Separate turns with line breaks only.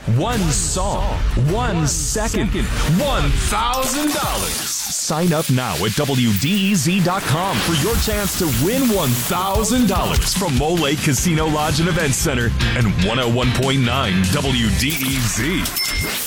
one song, 1 second, $1,000. Sign up now at WDEZ.com for your chance to win $1,000 from Mole Lake Casino Lodge and Events Center and 101.9 WDEZ.